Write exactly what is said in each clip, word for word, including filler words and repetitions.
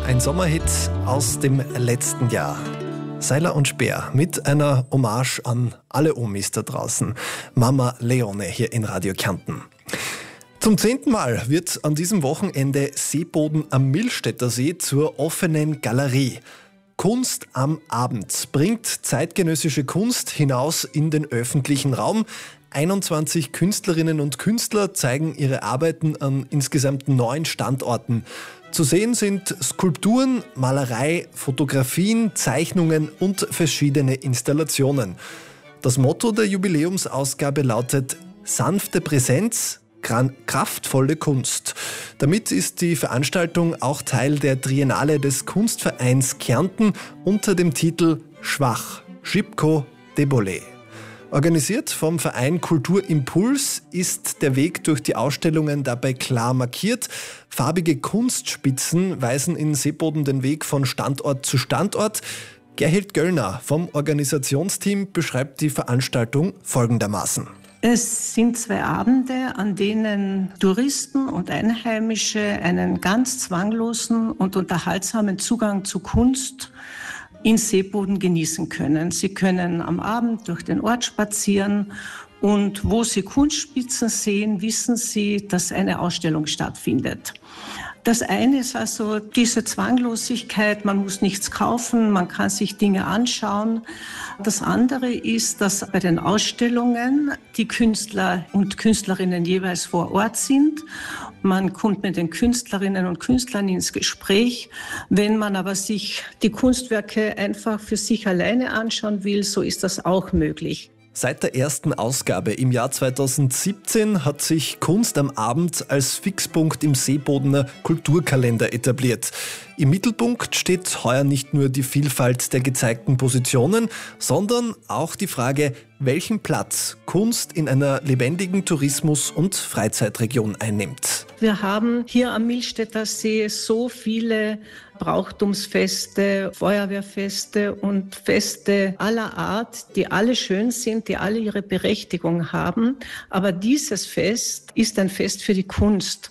Ein Sommerhit aus dem letzten Jahr. Seiler und Speer mit einer Hommage an alle Omis da draußen. Mama Leone hier in Radio Kärnten. Zum zehnten Mal wird an diesem Wochenende Seeboden am Millstätter See zur offenen Galerie. Kunst am Abend bringt zeitgenössische Kunst hinaus in den öffentlichen Raum. einundzwanzig Künstlerinnen und Künstler zeigen ihre Arbeiten an insgesamt neun Standorten. Zu sehen sind Skulpturen, Malerei, Fotografien, Zeichnungen und verschiedene Installationen. Das Motto der Jubiläumsausgabe lautet „Sanfte Präsenz, kraftvolle Kunst“. Damit ist die Veranstaltung auch Teil der Triennale des Kunstvereins Kärnten unter dem Titel „Schwach, Schipko, Débolé“. Organisiert vom Verein Kulturimpuls ist der Weg durch die Ausstellungen dabei klar markiert. Farbige Kunstspitzen weisen in Seeboden den Weg von Standort zu Standort. Gerhild Göllner vom Organisationsteam beschreibt die Veranstaltung folgendermaßen. Es sind zwei Abende, an denen Touristen und Einheimische einen ganz zwanglosen und unterhaltsamen Zugang zu Kunst in Seeboden genießen können. Sie können am Abend durch den Ort spazieren und wo Sie Kunstspitzen sehen, wissen Sie, dass eine Ausstellung stattfindet. Das eine ist also diese Zwanglosigkeit, man muss nichts kaufen, man kann sich Dinge anschauen. Das andere ist, dass bei den Ausstellungen die Künstler und Künstlerinnen jeweils vor Ort sind. Man kommt mit den Künstlerinnen und Künstlern ins Gespräch. Wenn man aber sich die Kunstwerke einfach für sich alleine anschauen will, so ist das auch möglich. Seit der ersten Ausgabe im Jahr zweitausendsiebzehn hat sich Kunst am Abend als Fixpunkt im Seebodener Kulturkalender etabliert. Im Mittelpunkt steht heuer nicht nur die Vielfalt der gezeigten Positionen, sondern auch die Frage, welchen Platz Kunst in einer lebendigen Tourismus- und Freizeitregion einnimmt. Wir haben hier am Millstätter See so viele Brauchtumsfeste, Feuerwehrfeste und Feste aller Art, die alle schön sind, die alle ihre Berechtigung haben. Aber dieses Fest ist ein Fest für die Kunst.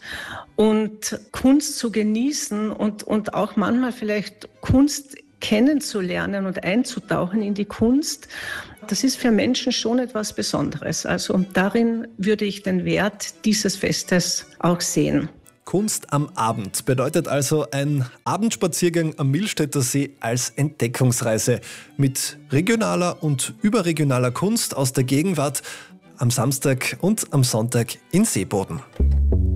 Und Kunst zu genießen und, und auch manchmal vielleicht Kunst kennenzulernen und einzutauchen in die Kunst, das ist für Menschen schon etwas Besonderes. Also darin würde ich den Wert dieses Festes auch sehen. Kunst am Abend bedeutet also ein Abendspaziergang am Millstätter See als Entdeckungsreise mit regionaler und überregionaler Kunst aus der Gegenwart am Samstag und am Sonntag in Seeboden.